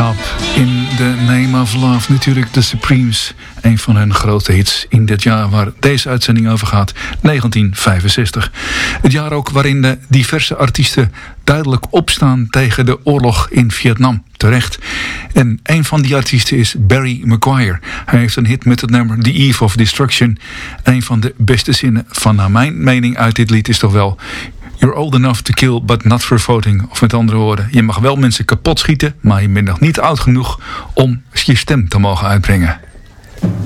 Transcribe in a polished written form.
Stop in the Name of Love. Natuurlijk The Supremes. Een van hun grote hits in dit jaar waar deze uitzending over gaat. 1965. Het jaar ook waarin de diverse artiesten duidelijk opstaan tegen de oorlog in Vietnam. Terecht. En een van die artiesten is Barry McGuire. Hij heeft een hit met het nummer The Eve of Destruction. Een van de beste zinnen van naar mijn mening uit dit lied is toch wel: You're old enough to kill, but not for voting. Of met andere woorden, je mag wel mensen kapot schieten, maar je bent nog niet oud genoeg om je stem te mogen uitbrengen.